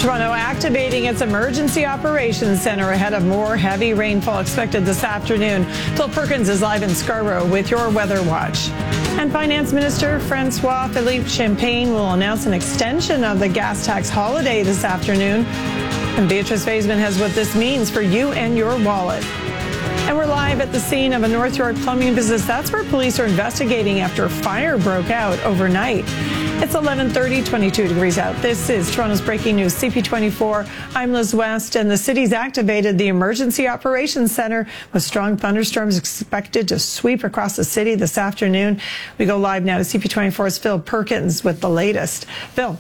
Toronto activating its emergency operations center ahead of more heavy rainfall expected this afternoon. Phil Perkins is live in Scarborough with your Weather Watch. And Finance Minister François-Philippe Champagne will announce an extension of the gas tax holiday this afternoon. And Beatrice Faisman has what this means for you and your wallet. And we're live at the scene of a North York plumbing business. That's where police are investigating after a fire broke out overnight. It's 11:30, 22 degrees out. This is Toronto's breaking news, CP24. I'm Liz West, and the city's activated the Emergency Operations Center with strong thunderstorms expected to sweep across the city this afternoon. We go live now to CP24's Phil Perkins with the latest. Phil.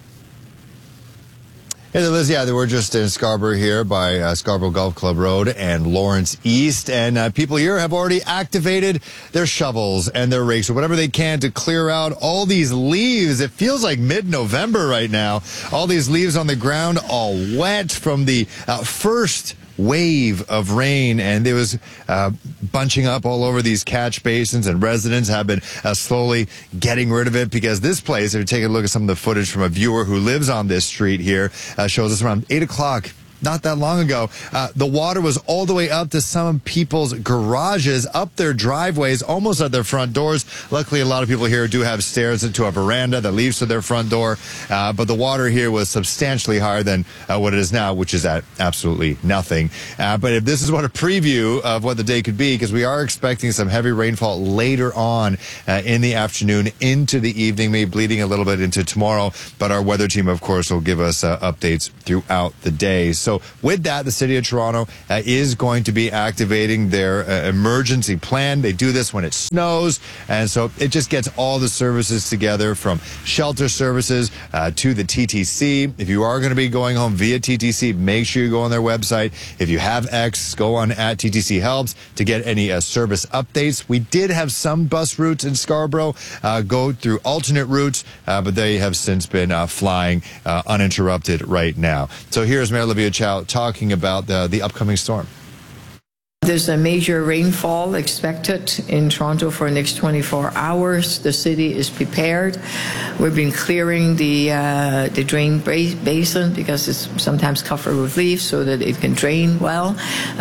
Hey there, Liz. Yeah, we're just in Scarborough here by Scarborough Golf Club Road and Lawrence East. And people here have already activated their shovels and their rakes or whatever they can to clear out all these leaves. It feels like mid-November right now. All these leaves on the ground all wet from the first wave of rain, and it was bunching up all over these catch basins, and residents have been slowly getting rid of it because this place, if you take a look at some of the footage from a viewer who lives on this street here, shows us around 8 o'clock. Not that long ago, the water was all the way up to some people's garages, up their driveways, almost at their front doors. Luckily, a lot of people here do have stairs into a veranda that leads to their front door. But the water here was substantially higher than what it is now, which is at absolutely nothing. But if this is what a preview of what the day could be, because we are expecting some heavy rainfall later on in the afternoon into the evening, maybe bleeding a little bit into tomorrow. But our weather team, of course, will give us updates throughout the day. So with that, the City of Toronto is going to be activating their emergency plan. They do this when it snows, and so it just gets all the services together, from shelter services to the TTC. If you are going to be going home via TTC, make sure you go on their website. If you have X, go on at TTC Helps to get any service updates. We did have some bus routes in Scarborough go through alternate routes, but they have since been flying uninterrupted right now. So here's Mayor Olivia Chow talking about the upcoming storm. There's a major rainfall expected in Toronto for the next 24 hours. The city is prepared. We've been clearing the drain basin because it's sometimes covered with leaves so that it can drain well.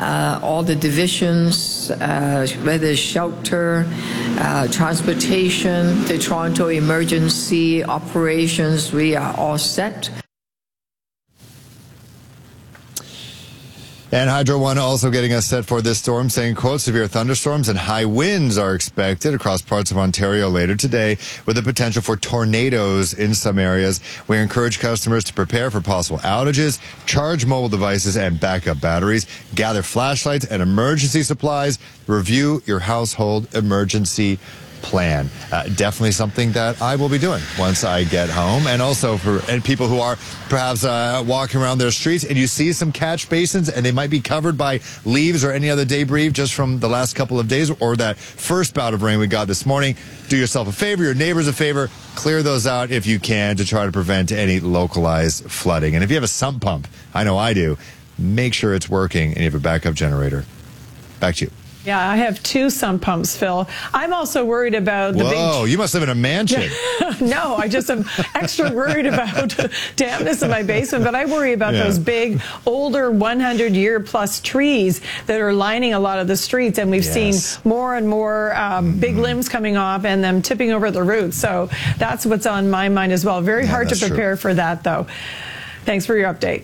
All the divisions, whether shelter, transportation, the Toronto emergency operations, we are all set. And Hydro One also getting us set for this storm, saying, quote, severe thunderstorms and high winds are expected across parts of Ontario later today, with the potential for tornadoes in some areas. We encourage customers to prepare for possible outages, charge mobile devices and backup batteries, gather flashlights and emergency supplies, review your household emergency plan. Definitely something that I will be doing once I get home. And also for people who are perhaps walking around their streets and you see some catch basins and they might be covered by leaves or any other debris just from the last couple of days or that first bout of rain we got this morning, do yourself a favor, your neighbors a favor, clear those out if you can to try to prevent any localized flooding. And if you have a sump pump, I know I do, make sure it's working and you have a backup generator. Back to you. Yeah, I have 2 sump pumps, Phil. I'm also worried about the Whoa, you must live in a mansion. No, I just am extra worried about dampness in my basement, but I worry about those big, older 100-year-plus trees that are lining a lot of the streets, and we've seen more and more big limbs coming off and them tipping over the roots. So that's what's on my mind as well. Very hard to prepare for that, though. Thanks for your update.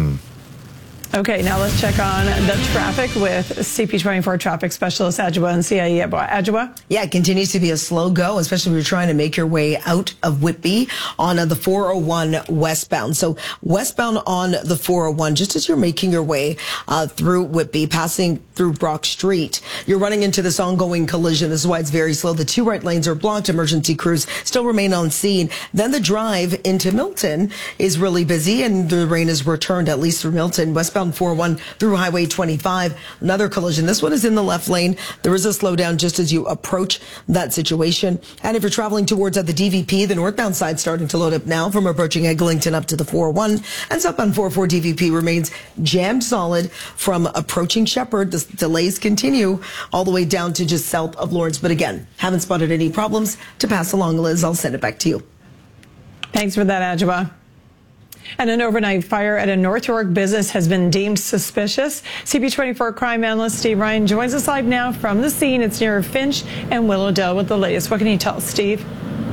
Okay, now let's check on the traffic with CP24 traffic specialist Adjoa and CIE. Adjoa? Yeah, it continues to be a slow go, especially if you're trying to make your way out of Whitby on the 401 westbound. So westbound on the 401, just as you're making your way through Whitby, passing through Brock Street, you're running into this ongoing collision. This is why it's very slow. The 2 right lanes are blocked. Emergency crews still remain on scene. Then the drive into Milton is really busy, and the rain has returned, at least through Milton. Westbound 401 through Highway 25. Another collision. This one is in the left lane. There is a slowdown just as you approach that situation. And if you're traveling towards the DVP, the northbound side starting to load up now from approaching Eglinton up to the 401. And southbound 44 DVP remains jammed solid from approaching Shepherd. The delays continue all the way down to just south of Lawrence. But again, haven't spotted any problems to pass along, Liz. I'll send it back to you. Thanks for that, Adjoa. And an overnight fire at a North York business has been deemed suspicious. CP24 crime analyst Steve Ryan joins us live now from the scene. It's near Finch and Willowdale with the latest. What can you tell us, Steve?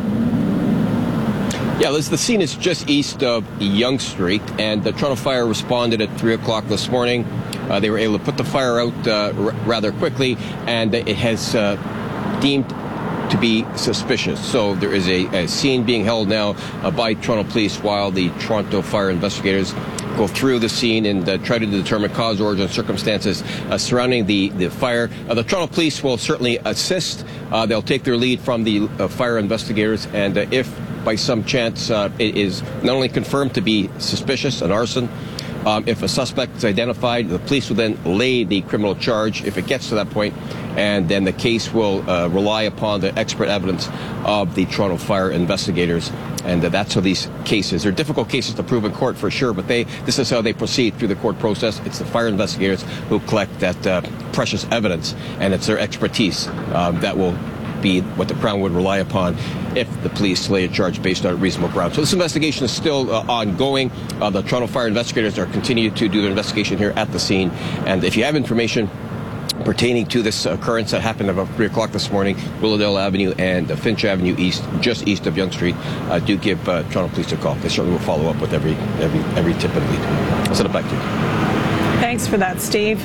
Yeah, Liz, the scene is just east of Yonge Street, and the Toronto Fire responded at 3 o'clock this morning. They were able to put the fire out rather quickly, and it has deemed to be suspicious. So there is a scene being held now by Toronto Police while the Toronto Fire investigators go through the scene and try to determine cause, origin, circumstances surrounding the fire. The Toronto Police will certainly assist. They'll take their lead from the fire investigators, and if by some chance it is not only confirmed to be suspicious, an arson, if a suspect is identified, the police will then lay the criminal charge if it gets to that point, and then the case will rely upon the expert evidence of the Toronto Fire investigators. And that's how these cases, they're difficult cases to prove in court for sure, but this is how they proceed through the court process. It's the fire investigators who collect that precious evidence, and it's their expertise that will be what the Crown would rely upon if the police lay a charge based on reasonable grounds. So this investigation is still ongoing. The Toronto Fire investigators are continuing to do their investigation here at the scene. And if you have information pertaining to this occurrence that happened about 3 o'clock this morning, Willowdale Avenue and Finch Avenue East, just east of Yonge Street, do give Toronto Police a call. They certainly will follow up with every tip and lead. I'll send it back to you. Thanks for that, Steve.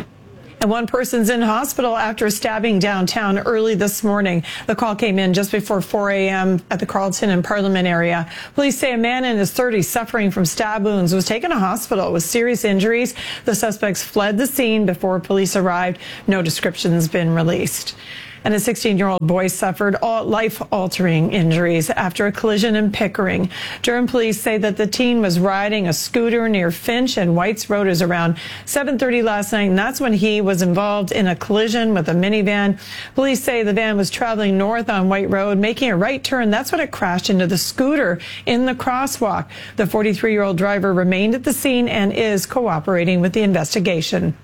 And one person's in hospital after stabbing downtown early this morning. The call came in just before 4 a.m. at the Carlton and Parliament area. Police say a man in his 30s suffering from stab wounds was taken to hospital with serious injuries. The suspects fled the scene before police arrived. No description's been released. And a 16-year-old boy suffered life-altering injuries after a collision in Pickering. Durham police say that the teen was riding a scooter near Finch and Whites Road. It was around 7:30 last night, and that's when he was involved in a collision with a minivan. Police say the van was traveling north on White Road, making a right turn. That's when it crashed into the scooter in the crosswalk. The 43-year-old driver remained at the scene and is cooperating with the investigation.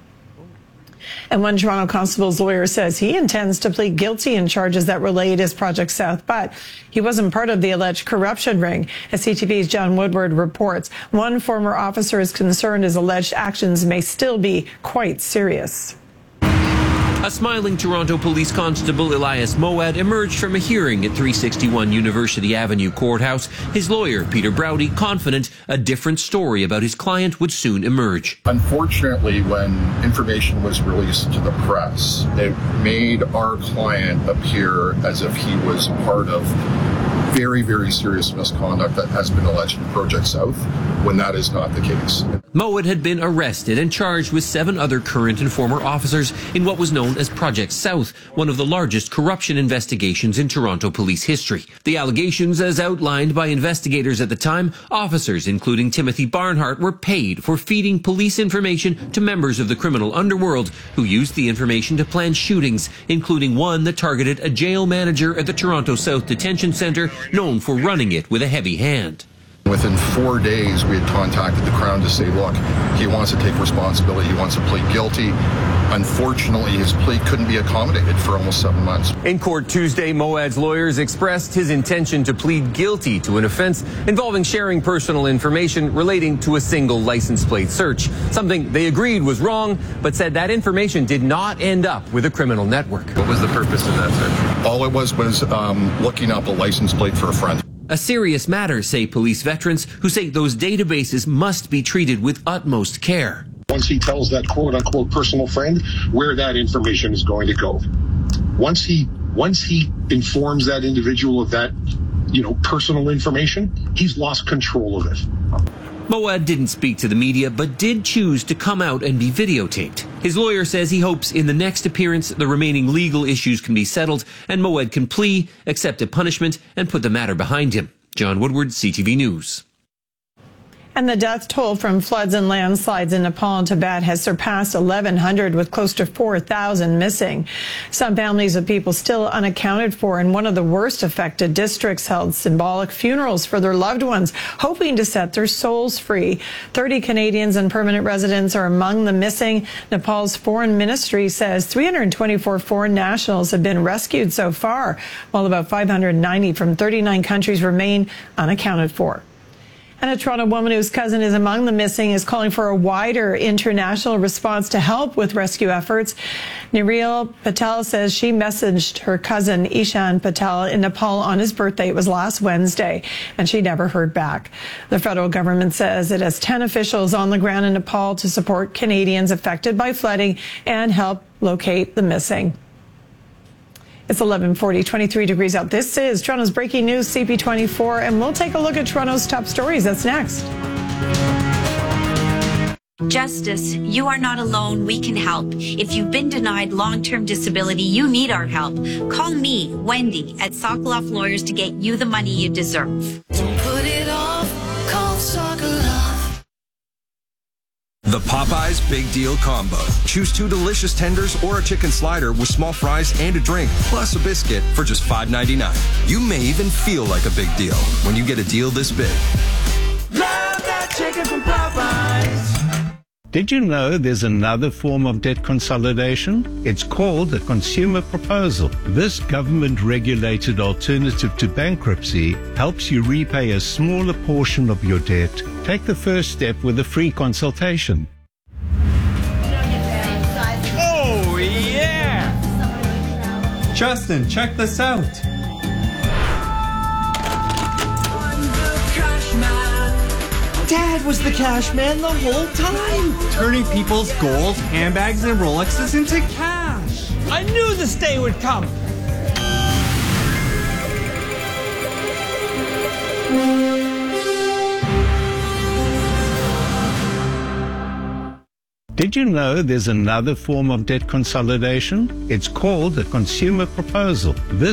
And one Toronto constable's lawyer says he intends to plead guilty in charges that relate as Project South, but he wasn't part of the alleged corruption ring. As CTV's John Woodward reports, one former officer is concerned his alleged actions may still be quite serious. A smiling Toronto Police Constable Elias Moad emerged from a hearing at 361 University Avenue Courthouse. His lawyer, Peter Browdy, confident a different story about his client would soon emerge. Unfortunately, when information was released to the press, it made our client appear as if he was part of very, very serious misconduct that has been alleged in Project South, when that is not the case. Moad had been arrested and charged with 7 other current and former officers in what was known as Project South, one of the largest corruption investigations in Toronto police history. The allegations, as outlined by investigators at the time, officers, including Timothy Barnhart, were paid for feeding police information to members of the criminal underworld who used the information to plan shootings, including one that targeted a jail manager at the Toronto South Detention Centre, known for running it with a heavy hand. Within 4 days, we had contacted the Crown to say, look, he wants to take responsibility, he wants to plead guilty. Unfortunately, his plea couldn't be accommodated for almost 7 months. In court Tuesday, Moad's lawyers expressed his intention to plead guilty to an offense involving sharing personal information relating to a single license plate search, something they agreed was wrong, but said that information did not end up with a criminal network. What was the purpose of that search? All it was looking up a license plate for a friend. A serious matter, say police veterans, who say those databases must be treated with utmost care. Once he tells that quote-unquote personal friend where that information is going to go, once he informs that individual of that, personal information, he's lost control of it. Moad didn't speak to the media, but did choose to come out and be videotaped. His lawyer says he hopes in the next appearance the remaining legal issues can be settled and Moad can plea, accept a punishment, and put the matter behind him. John Woodward, CTV News. And the death toll from floods and landslides in Nepal and Tibet has surpassed 1,100, with close to 4,000 missing. Some families of people still unaccounted for in one of the worst affected districts held symbolic funerals for their loved ones, hoping to set their souls free. 30 Canadians and permanent residents are among the missing. Nepal's foreign ministry says 324 foreign nationals have been rescued so far, while about 590 from 39 countries remain unaccounted for. And a Toronto woman whose cousin is among the missing is calling for a wider international response to help with rescue efforts. Nireel Patel says she messaged her cousin Ishan Patel in Nepal on his birthday. It was last Wednesday, and she never heard back. The federal government says it has 10 officials on the ground in Nepal to support Canadians affected by flooding and help locate the missing. It's 11:40, 23 degrees out. This is Toronto's breaking news, CP24, and we'll take a look at Toronto's top stories. That's next. Justice, you are not alone. We can help. If you've been denied long-term disability, you need our help. Call me, Wendy, at Sokoloff Lawyers to get you the money you deserve. Don't put it off. Call Sokoloff. The Popeyes Big Deal Combo. Choose 2 delicious tenders or a chicken slider with small fries and a drink, plus a biscuit for just $5.99. You may even feel like a big deal when you get a deal this big. Love that chicken from Popeyes. Did you know there's another form of debt consolidation? It's called a consumer proposal. This government-regulated alternative to bankruptcy helps you repay a smaller portion of your debt. Take the first step with a free consultation. Oh, yeah! Justin, check this out. Dad was the cash man the whole time. Turning people's gold, handbags, and Rolexes into cash. I knew this day would come. Did you know there's another form of debt consolidation? It's called a consumer proposal. This